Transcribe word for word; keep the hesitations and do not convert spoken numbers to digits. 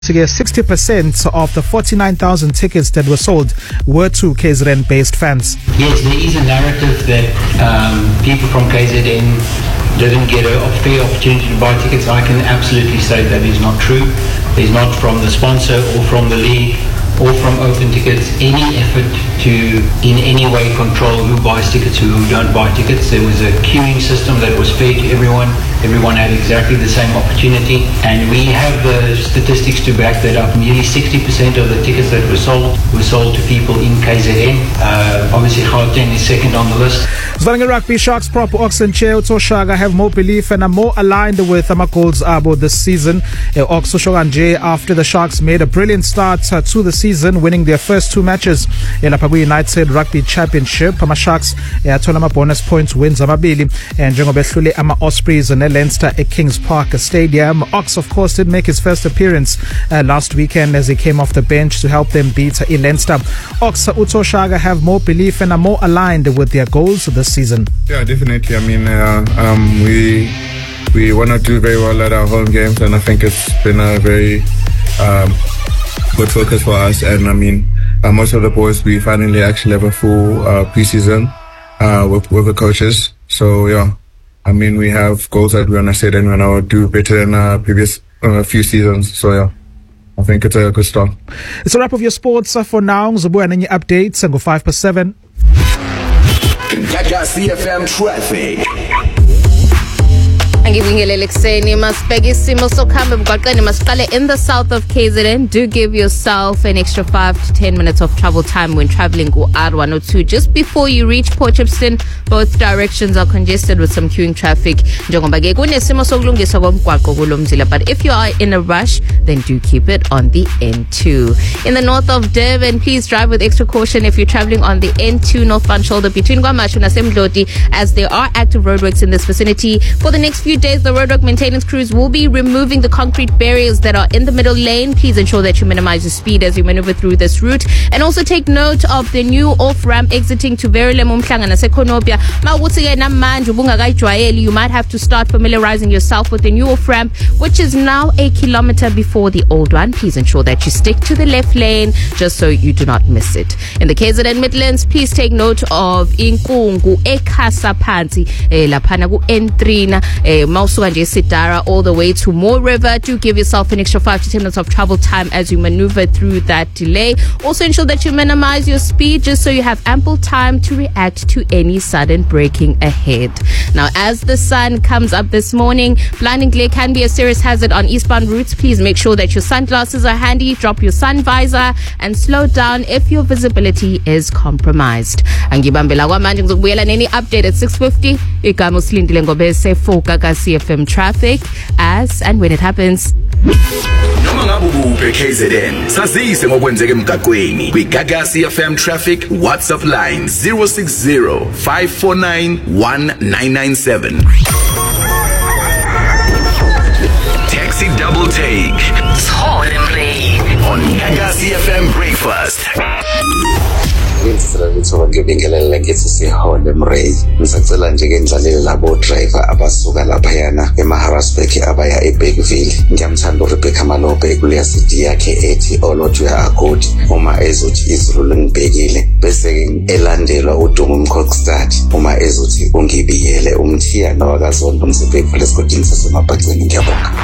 sixty percent of the forty-nine thousand tickets that were sold were to K Z N-based fans. Yes, there is a narrative that um, people from K Z N didn't get a fair opportunity to buy tickets. I can absolutely say that is not true. There's not from the sponsor or from the league or from Open Tickets any effort to in any way control who buys tickets, who don't buy tickets. There was a queuing system that was fair to everyone. Everyone had exactly the same opportunity, and we have the statistics to back that up. Nearly sixty percent of the tickets that were sold were sold to people in K Z N. Uh, obviously, Gauteng is second on the list. Zvalinga Rugby Sharks prop Ox and Cheo Toshaga have more belief and are more aligned with Amakol's Abo this season. Uh, Ox Toshoganje, after the Sharks made a brilliant start uh, to the season, winning their first two matches in Lapagui United Rugby Championship. Ama Sharks athola ama bonus points wins amabili and njengoba behlule ama Ospreys and Leinster at Kings Park Stadium. Ox, of course, did make his first appearance uh, last weekend as he came off the bench to help them beat uh, Leinster. Ox Utoshaga have more belief and are more aligned with their goals this season. Yeah, definitely. I mean, uh, um, we we want to do very well at our home games, and I think it's been a very um, good focus for us. And I mean, uh, most of the boys, we finally actually have a full uh, preseason uh, with, with the coaches. So yeah, I mean, we have goals that we want to set and we want to do better than uh, previous uh, few seasons. So yeah, I think it's a good start. It's a wrap of your sports uh, for now. Zubu and any updates and go five per seven. Gagasi F M traffic. Angibingelele kuseni masibheke isimo sokuhamba emgwaqeni masiqale in the south of K Z N. Do give yourself an extra five to ten minutes of travel time when traveling go R one oh two just before you reach Port Shepstone. Both directions are congested with some queuing traffic njengoba ke kunesimo sokulungiswa komgwaqo kulo mzila, but if you are in a rush then do keep it on the N two. In the north of Durban, please drive with extra caution if you're traveling on the N two northbound shoulder between KwaMashu and Asemdloti, as there are active roadworks in this vicinity. For the next few days, the roadwork maintenance crews will be removing the concrete barriers that are in the middle lane. Please ensure that you minimize your speed as you maneuver through this route, and also take note of the new off-ramp exiting to Verulam Umhlanga naseKonopia. Mawuthi namanje ubungakayijwayeli, you might have to start familiarizing yourself with the new off-ramp, which is now a kilometer before the old one. Please ensure that you stick to the left lane just so you do not miss it. In the K Z N Midlands, please take note of Inkungu eKhasa Phansi eh, laphana ku N three na eh, Mausuka nje Sidara all the way to Moore River. Do give yourself an extra five to ten minutes of travel time as you maneuver through that delay. Also ensure that you minimize your speed just so you have ample time to react to any sudden braking ahead. Now, as the sun comes up this morning, blinding glare can be a serious hazard on eastbound routes. Please make sure that your sunglasses are handy, drop your sun visor, and slow down if your visibility is compromised. Angibambela kwamanje ngizokubuyela neni update at six fifty. Igama usilindile ngobese for Gagasi F M traffic as and when it happens. Noma ngabe ubuphe K Z N, sazise ngokwenzeka emgaqweni. Kwi Gagasi F M traffic WhatsApp line zero six zero five four nine one nine nine seven. Taxi double take. On Gagasi F M breakfast. Ngizithola ngibingelela ngithi sihole Mray. Ngisacela nje ke ndlalele labo driver abasuka lapha yana eMaharasburg abaya eBergville. Ngiyamthanda uRebecca Malope kuleya city yakhe ethi Olothu ya Agodi. Uma ezothi izulu ngibhekile bese ke elandelwa uDumo Mkhokstad. Uma ezothi ungibiyele umthiya nawakazondo msebekho lesigodini sasemabhaceni. Ngiyabonga.